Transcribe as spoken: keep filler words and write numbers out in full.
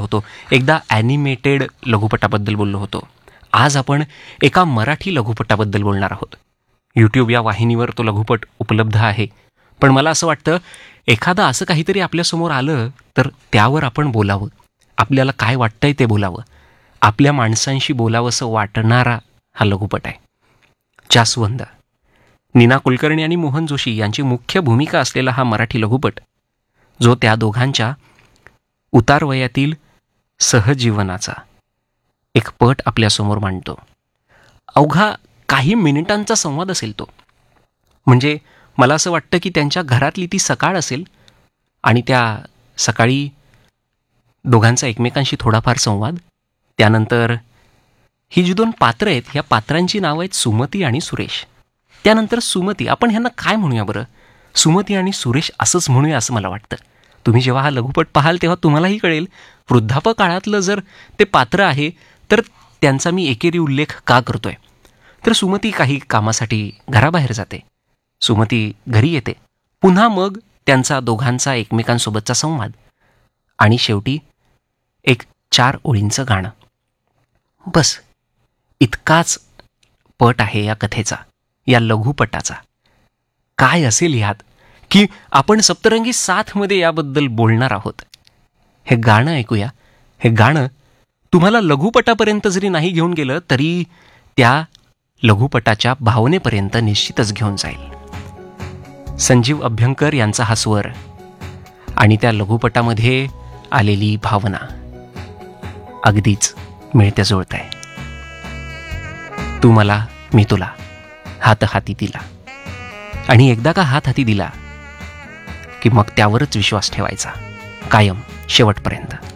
होतो, एकदा ॲनिमेटेड लघुपटाबद्दल बोललो होतो. आज आपण एका मराठी लघुपटाबद्दल बोलणार आहोत. यूट्यूब या वाहिनीवर तो लघुपट उपलब्ध आहे. पण मला असं वाटतं एखादं असं काहीतरी आपल्यासमोर आलं तर त्यावर आपण बोलावं. आपल्याला काय वाटतंय ते बोलावं. आपल्या माणसांशी बोलावंसं वाटणारा हा लघुपट आहे जास्वंद. नीना कुलकर्णी आणि मोहन जोशी यांची मुख्य भूमिका असलेला हा मराठी लघुपट, जो त्या दोघांच्या उतारवयातील सहजीवनाचा एक पट आपल्यासमोर मांडतो. अवघा काही मिनिटांचा संवाद असेल तो. म्हणजे मला असं वाटतं की त्यांच्या घरातली ती सकाळ असेल आणि त्या सकाळी दोघांचा एकमेकांशी थोडाफार संवाद. त्यानंतर ही जी दोन पात्रं आहेत, ह्या पात्रांची नावं आहेत सुमती आणि सुरेश. त्यानंतर सुमती, आपण ह्यांना काय म्हणूया बरं? सुमती आणि सुरेश असंच म्हणूया असं मला वाटतं. तुम्ही जेव्हा हा लघुपट पाहाल तेव्हा तुम्हालाही कळेल वृद्धापकाळातलं जर ते पात्र आहे तर त्यांचा मी एकेरी उल्लेख का करतोय. तर सुमती काही कामासाठी घराबाहेर जाते, सुमती घरी येते, पुन्हा मग त्यांचा दोघांचा एकमेकांसोबतचा संवाद आणि शेवटी एक चार ओळींचं गाणं. बस इतकाच पट आहे या कथेचा, या लघुपटाचा. काय असेल ह्यात की आपण सप्तरंगी साथमध्ये याबद्दल बोलणार आहोत. हे गाणं ऐकूया. हे गाणं तुम्हाला लघुपटापर्यंत जरी नाही घेऊन गेलं तरी त्या लघुपटाच्या भावनेपर्यंत निश्चितच घेऊन जाईल. संजीव अभ्यंकर यांचा हा स्वर आणि त्या लघुपटामध्ये आलेली भावना अगदीच मिळत्या जुळतंय. तू मला, मी तुला, हात हाती दिला. आणि एकदा का हात हाती दिला की मग त्यावरच विश्वास ठेवायचा कायम शेवटपर्यंत.